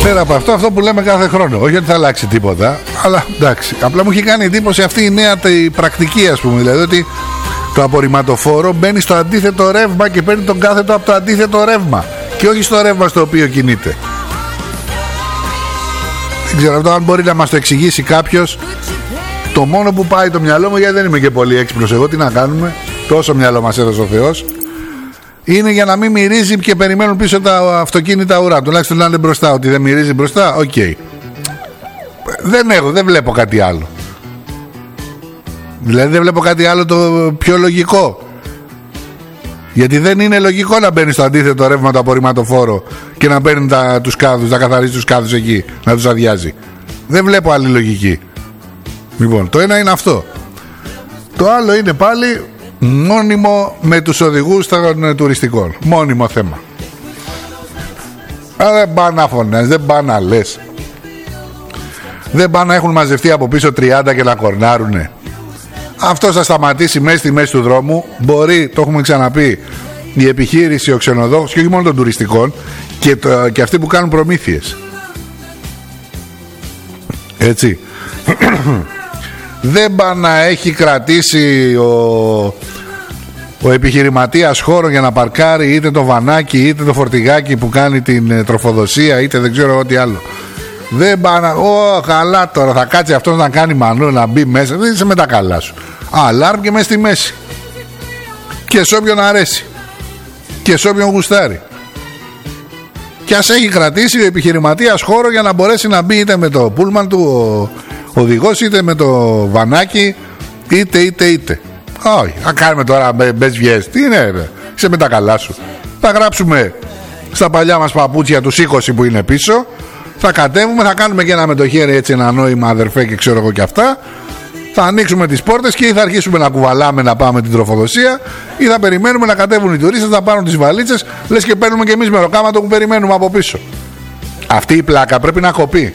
Πέρα από αυτό, αυτό που λέμε κάθε χρόνο. Όχι ότι θα αλλάξει τίποτα, αλλά εντάξει. Απλά μου έχει κάνει εντύπωση αυτή η νέα πρακτική, ας πούμε. Δηλαδή ότι το απορριμματοφόρο μπαίνει στο αντίθετο ρεύμα και παίρνει τον κάθετο από το αντίθετο ρεύμα. Και όχι στο ρεύμα στο οποίο κινείται. Δεν ξέρω αυτό αν μπορεί να μας το εξηγήσει κάποιος. Το μόνο που πάει το μυαλό μου, γιατί δεν είμαι και πολύ έξυπνος εγώ, τι να κάνουμε, τόσο μυαλό μας έδωσε ο Θεός, είναι για να μην μυρίζει και περιμένουν πίσω τα αυτοκίνητα ουρά. Τουλάχιστον να είναι μπροστά, ότι δεν μυρίζει μπροστά, οκ. Δεν βλέπω κάτι άλλο. Δηλαδή δεν βλέπω κάτι άλλο το πιο λογικό. Γιατί δεν είναι λογικό να μπαίνει στο αντίθετο ρεύμα το απορριμματοφόρο και να παίρνει τους κάδους, να καθαρίζει τους κάδους εκεί, να τους αδειάζει. Δεν βλέπω άλλη λογική. Λοιπόν, το ένα είναι αυτό. Το άλλο είναι πάλι μόνιμο με τους οδηγούς των τουριστικών. Μόνιμο θέμα. Δεν πάνε να φωνάζεις, δεν πάνε να λες. Δεν πάνε να έχουν μαζευτεί από πίσω 30 και να κορνάρουνε. Αυτό θα σταματήσει μέσα στη μέση του δρόμου. Μπορεί, το έχουμε ξαναπεί, η επιχείρηση, ο ξενοδόχος και όχι μόνο των τουριστικών και αυτοί που κάνουν προμήθειες. Έτσι. Δεν πάει να έχει κρατήσει ο επιχειρηματίας χώρο για να παρκάρει είτε το βανάκι είτε το φορτηγάκι που κάνει την τροφοδοσία είτε δεν ξέρω ό,τι άλλο. Δεν πάει να... καλά τώρα θα κάτσει αυτός να κάνει μανού να μπει μέσα. Δεν είσαι με τα καλά σου. Αλάρμ και μέσα στη μέση. Και σε όποιον αρέσει. Και σε όποιον γουστάρει. Και ας έχει κρατήσει ο επιχειρηματίας χώρο για να μπορέσει να μπει είτε με το πούλμαν του ο οδηγός είτε με το βανάκι είτε. Όχι, θα κάνουμε τώρα μπες βιές. Τι είναι, είσαι με τα καλά σου. Θα γράψουμε στα παλιά μας παπούτσια τους 20 που είναι πίσω. Θα κατέβουμε, θα κάνουμε και ένα με το χέρι έτσι ένα νόημα αδερφέ και ξέρω εγώ και αυτά. Θα ανοίξουμε τις πόρτες και ή θα αρχίσουμε να κουβαλάμε να πάμε την τροφοδοσία ή θα περιμένουμε να κατέβουν οι τουρίστες, να πάρουν τις βαλίτσες, λες και παίρνουμε και εμείς μεροκάματο που περιμένουμε από πίσω. Αυτή η πλάκα πρέπει να κοπεί.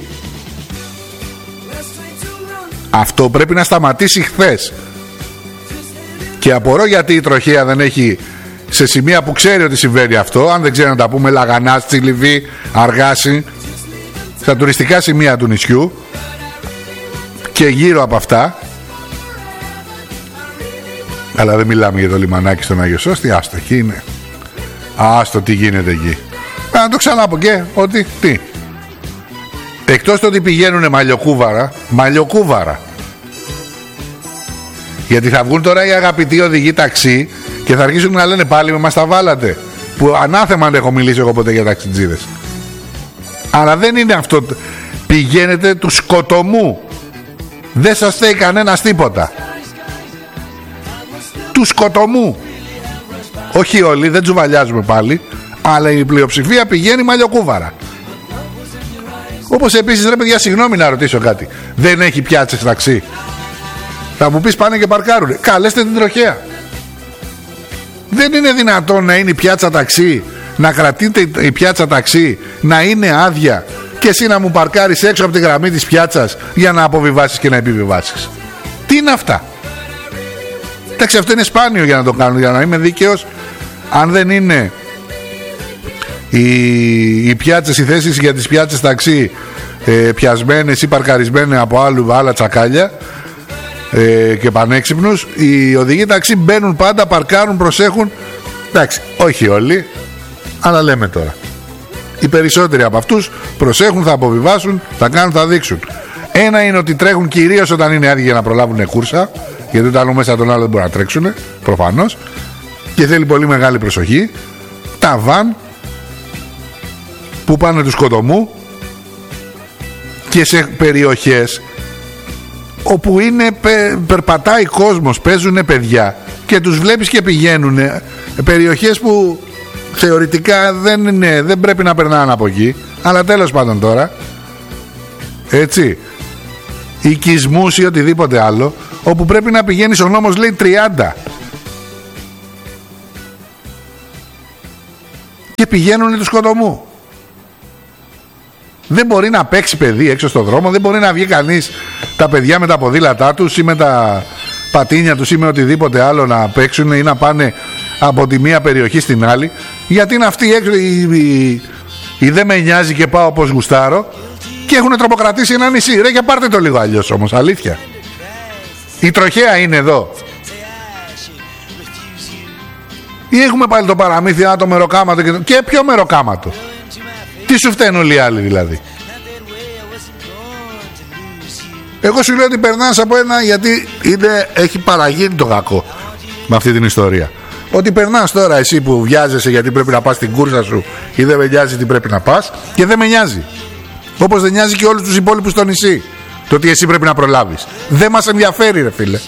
Αυτό πρέπει να σταματήσει χθες. Και απορώ γιατί η τροχέα δεν έχει σε σημεία που ξέρει ότι συμβαίνει αυτό. Αν δεν ξέρει να τα πούμε, Λαγανάς, Τσιλιβί, Αργάση, στα τουριστικά σημεία του νησιού και γύρω από αυτά. Αλλά δεν μιλάμε για το λιμανάκι στον Άγιο Σώστη. Άστο, εκεί είναι. Άστο τι γίνεται εκεί. Να το ξαναπώ και ότι τι. Εκτός το ότι πηγαίνουνε μαλλιοκούβαρα. Γιατί θα βγουν τώρα οι αγαπητοί οδηγοί ταξί και θα αρχίσουν να λένε πάλι με μας τα βάλατε. Που ανάθεμα αν έχω μιλήσει εγώ ποτέ για ταξιτζίδες. Αλλά δεν είναι αυτό. Πηγαίνετε του σκοτωμού. Δεν σας θέλει κανένας τίποτα. Του σκοτωμού. Όχι όλοι, δεν τσουβαλιάζουμε πάλι. Αλλά η πλειοψηφία πηγαίνει μαλλιοκούβαρα. Όπως επίσης ρε παιδιά, συγγνώμη να ρωτήσω κάτι. Δεν έχει πιάτσες ταξί. Θα μου πεις πάνε και παρκάρουνε. Καλέστε την τροχέα. Δεν είναι δυνατόν να είναι η πιάτσα ταξί, να κρατείτε η πιάτσα ταξί, να είναι άδεια και εσύ να μου παρκάρεις έξω από τη γραμμή της πιάτσας για να αποβιβάσεις και να επιβιβάσεις. Τι είναι αυτά? Εντάξει, αυτό είναι σπάνιο για να το κάνουν, για να είμαι δίκαιος. Αν δεν είναι οι πιάτσες, οι θέσεις για τις πιάτσες ταξί πιασμένες ή παρκαρισμένες από άλλα τσακάλια και πανέξυπνους, οι οδηγοί ταξί μπαίνουν πάντα, παρκάρουν, προσέχουν. Εντάξει, όχι όλοι, αλλά λέμε τώρα. Οι περισσότεροι από αυτούς προσέχουν, θα αποβιβάσουν, θα κάνουν, θα δείξουν. Ένα είναι ότι τρέχουν κυρίως όταν είναι άδειοι για να προλάβουν κούρσα, γιατί όταν μέσα τον άλλο δεν μπορούν να τρέξουν, προφανώς, και θέλει πολύ μεγάλη προσοχή. Τα βαν που πάνε του σκοτωμού και σε περιοχές όπου είναι, περπατάει κόσμος, παίζουν παιδιά και τους βλέπεις και πηγαίνουν περιοχές που θεωρητικά δεν πρέπει να περνάνε από εκεί, αλλά τέλος πάντων τώρα, έτσι, οικισμούς ή οτιδήποτε άλλο, όπου πρέπει να πηγαίνεις, ο νόμος λέει 30 και πηγαίνουν του σκοτωμού. Δεν μπορεί να παίξει παιδί έξω στο δρόμο, δεν μπορεί να βγει κανείς, τα παιδιά με τα ποδήλατά τους ή με τα πατίνια τους ή με οτιδήποτε άλλο να παίξουν ή να πάνε από τη μία περιοχή στην άλλη. Γιατί είναι αυτοί έξω ή δεν με νοιάζει και πάω όπως γουστάρω, και έχουν τρομοκρατήσει ένα νησί. Ρε, και πάρτε το λίγο αλλιώς όμως, αλήθεια. Η τροχέα είναι εδώ. Ή έχουμε πάλι το παραμύθι, το μεροκάματο και ποιο μεροκάματο? Τι σου φταίνουν όλοι οι άλλοι δηλαδή? Εγώ σου λέω ότι περνάς από ένα, γιατί έχει παραγίνει το κακό με αυτή την ιστορία. Ότι περνάς τώρα εσύ που βιάζεσαι γιατί πρέπει να πας στην κούρσα σου ή δεν με νοιάζει τι πρέπει να πας, και δεν με νοιάζει. Όπως δεν νοιάζει και όλους τους υπόλοιπους στο νησί το ότι εσύ πρέπει να προλάβεις. Δεν μας ενδιαφέρει, ρε φίλε.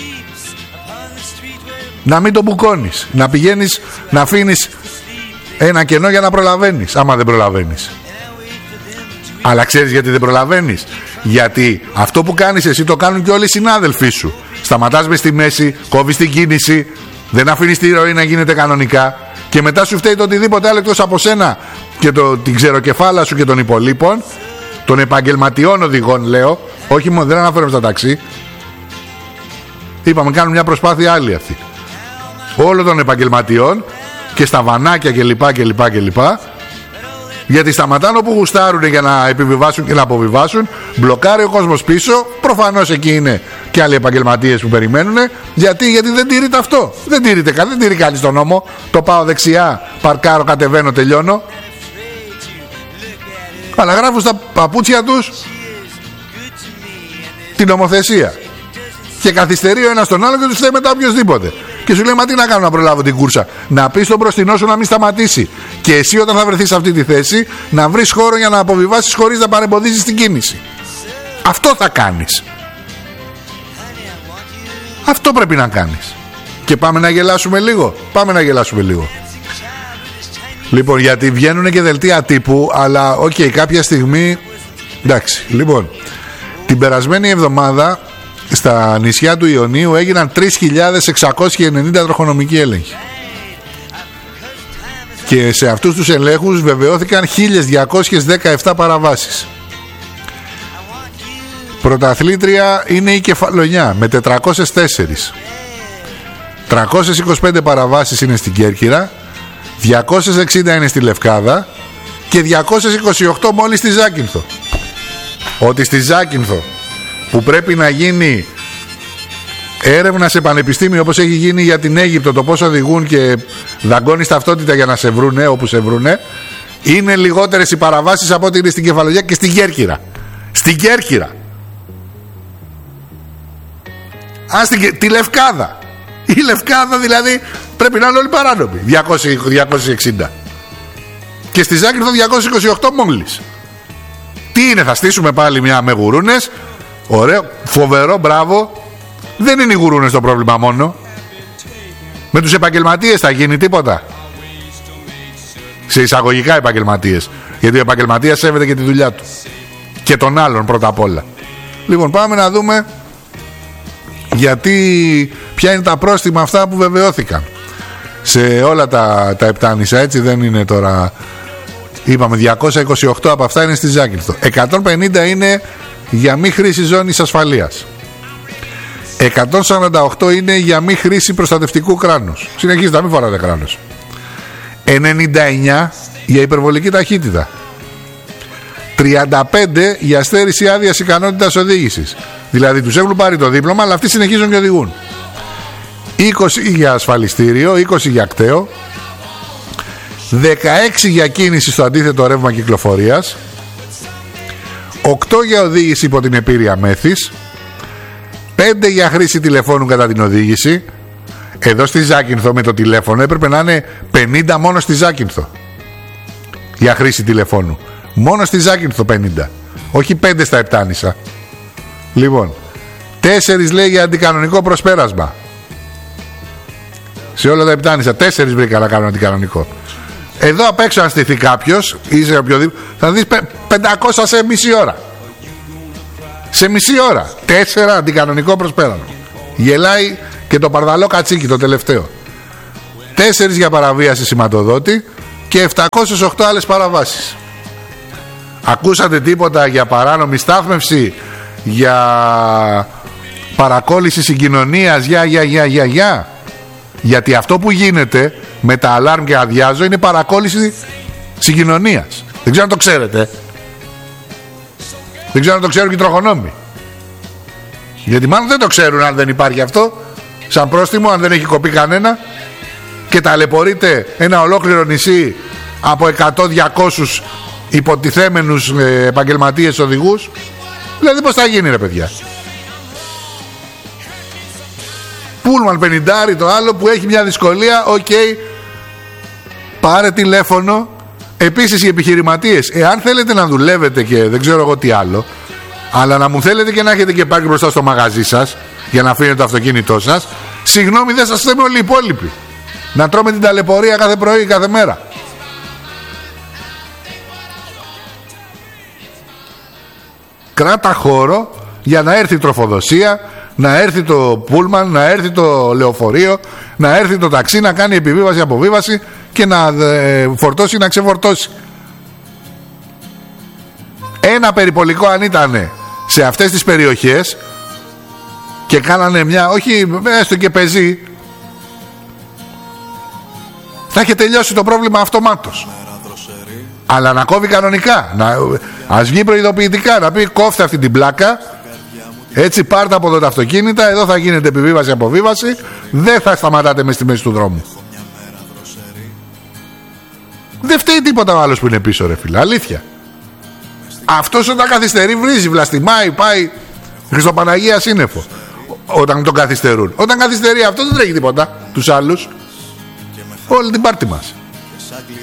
Να μην το μπουκώνεις, να πηγαίνεις να αφήνεις ένα κενό για να προλαβαίνεις, άμα δεν προλαβαίνεις. Αλλά ξέρεις γιατί δεν προλαβαίνεις? Γιατί αυτό που κάνεις εσύ το κάνουν και όλοι οι συνάδελφοί σου. Σταματάς μες στη μέση, κόβεις την κίνηση, δεν αφήνεις τη ροή να γίνεται κανονικά, και μετά σου φταίει το οτιδήποτε άλλο εκτός από σένα και την ξεροκεφάλα σου και των υπολείπων, των επαγγελματιών οδηγών λέω, όχι μόνο, δεν αναφέρομαι στα ταξί. Είπαμε κάνουν μια προσπάθεια άλλη αυτή. Όλων των επαγγελματιών και στα βανάκια κλπ. Γιατί σταματάνε όπου γουστάρουν για να επιβιβάσουν και να αποβιβάσουν. Μπλοκάρει ο κόσμος πίσω. Προφανώς εκεί είναι και άλλοι επαγγελματίες που περιμένουν. Γιατί δεν τηρείται αυτό. Δεν τηρεί κανείς τον νόμο. Το πάω δεξιά, παρκάρω, κατεβαίνω, τελειώνω. Αλλά γράφουν στα παπούτσια τους την νομοθεσία. Και καθυστερεί ο ένας τον άλλο και τους φταίει μετά οποιοσδήποτε. Και σου λέει, μα τι να κάνω να προλάβω την κούρσα? Να πεις στον μπροστινό σου να μην σταματήσει. Και εσύ όταν θα βρεθείς σε αυτή τη θέση να βρεις χώρο για να αποβιβάσεις χωρίς να παρεμποδίζεις την κίνηση. Αυτό θα κάνεις. Αυτό πρέπει να κάνεις. Και πάμε να γελάσουμε λίγο. Λοιπόν, γιατί βγαίνουν και δελτία τύπου, αλλά κάποια στιγμή. Εντάξει, λοιπόν, την περασμένη εβδομάδα στα νησιά του Ιωνίου έγιναν 3.690 τροχονομικοί έλεγχοι. Και σε αυτούς τους ελέγχους βεβαιώθηκαν 1.217 παραβάσεις. Πρωταθλήτρια είναι η Κεφαλονιά με 404. 325 παραβάσεις είναι στην Κέρκυρα, 260 είναι στη Λευκάδα και 228 μόλις στη Ζάκυνθο. Ότι στη Ζάκυνθο, που πρέπει να γίνει έρευνα σε πανεπιστήμιο όπως έχει γίνει για την Αίγυπτο, το πώς οδηγούν και δαγκώνεις ταυτότητα για να σε βρούνε όπου σε βρούνε, είναι λιγότερες οι παραβάσεις από ό,τι είναι στην Κεφαλογιά και στην Κέρκυρα. Στην Κέρκυρα. Τη Λευκάδα. Η Λευκάδα δηλαδή πρέπει να είναι όλοι παράνομοι. 260. Και στη Ζάκυνθο 228 μόλις. Τι είναι, θα στήσουμε πάλι μια με γουρούνες? Ωραίο, φοβερό, μπράβο. Δεν είναι οι γουρούνες το πρόβλημα μόνο. Με τους επαγγελματίες θα γίνει τίποτα? Σε εισαγωγικά επαγγελματίες. Γιατί ο επαγγελματίας σέβεται και τη δουλειά του. Και των άλλων πρώτα απ' όλα. Λοιπόν, πάμε να δούμε ποια είναι τα πρόστιμα αυτά που βεβαιώθηκαν σε όλα τα επτάνησα, έτσι δεν είναι τώρα. Είπαμε 228 από αυτά είναι στη Ζάκυνθο. 150 είναι για μη χρήση ζώνης ασφαλείας. 148 είναι για μη χρήση προστατευτικού κράνους. Συνεχίζετε να μην φοράτε κράνος. 99 για υπερβολική ταχύτητα. 35 για στέρηση άδειας ικανότητας οδήγησης. Δηλαδή τους έχουν πάρει το δίπλωμα, αλλά αυτοί συνεχίζουν και οδηγούν. 20 για ασφαλιστήριο, 20 για κταίο, 16 για κίνηση στο αντίθετο ρεύμα κυκλοφορίας, 8 για οδήγηση υπό την επήρεια μέθης, 5 για χρήση τηλεφώνου κατά την οδήγηση. Εδώ στη Ζάκυνθο με το τηλέφωνο έπρεπε να είναι 50 μόνο στη Ζάκυνθο για χρήση τηλεφώνου. Μόνο στη Ζάκυνθο 50, όχι 5 στα επτάνησα. Λοιπόν, 4 λέει για αντικανονικό προσπέρασμα. Σε όλα τα επτάνησα 4 βρήκα να κάνω αντικανονικό. Εδώ απ' έξω αν στηθεί κάποιος ή σε οποιοδήποτε, θα δεις 500 σε μισή ώρα. Σε μισή ώρα 4 αντικανονικό προσπέρασμα. Γελάει και το παρδαλό κατσίκι το τελευταίο. 4 για παραβίαση σηματοδότη και 708 άλλες παραβάσεις. Ακούσατε τίποτα για παράνομη στάθμευση, για παρακόλληση συγκοινωνίας, γιατί αυτό που γίνεται με τα αλάρμ και αδειάζω είναι παρακόλληση συγκοινωνίας. Δεν ξέρω αν το ξέρετε. Δεν ξέρω αν το ξέρουν και οι τροχονόμοι. Γιατί μάλλον δεν το ξέρουν αν δεν υπάρχει αυτό σαν πρόστιμο, αν δεν έχει κοπεί κανένα και ταλαιπωρείται ένα ολόκληρο νησί από 100-200 υποτιθέμενους επαγγελματίες οδηγούς. Δηλαδή πως θα γίνει ρε παιδιά? Πούλμαν 50 το άλλο που έχει μια δυσκολία. Οκ, πάρε τηλέφωνο. Επίσης οι επιχειρηματίες, εάν θέλετε να δουλεύετε και δεν ξέρω εγώ τι άλλο, αλλά να μου θέλετε και να έχετε και πάρει μπροστά στο μαγαζί σας για να αφήνετε το αυτοκίνητό σας, συγγνώμη, δεν σας θέμε όλοι οι υπόλοιποι να τρώμε την ταλαιπωρία κάθε πρωί, κάθε μέρα. Κράτα χώρο για να έρθει η τροφοδοσία, να έρθει το πούλμαν, να έρθει το λεωφορείο, να έρθει το ταξί, να κάνει επιβίβαση, αποβίβαση και να φορτώσει, να ξεφορτώσει. Ένα περιπολικό αν ήταν σε αυτές τις περιοχές και κάνανε μια, όχι έστω και πεζή, θα είχε τελειώσει το πρόβλημα αυτομάτως. Αλλά να κόβει κανονικά, ας βγει προειδοποιητικά, να πει κόφτε αυτή την πλάκα, έτσι πάρτε από εδώ τα αυτοκίνητα, εδώ θα γίνεται επιβίβαση, αποβίβαση, δεν θα σταματάτε μες στη μέση του δρόμου. Δεν φταίει τίποτα ο άλλος που είναι πίσω ρε φίλε, αλήθεια. Αυτός όταν καθυστερεί βρίζει, βλαστημάει, πάει Χριστοπαναγία σύννεφο όταν τον καθυστερούν. Όταν καθυστερεί αυτό δεν τρέχει τίποτα τους άλλους. Όλη την πάρτι μας.